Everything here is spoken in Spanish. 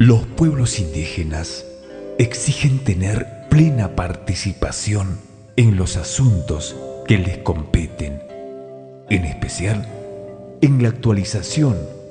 Los pueblos indígenas exigen tener plena participación en los asuntos que les competen, en especial en la actualización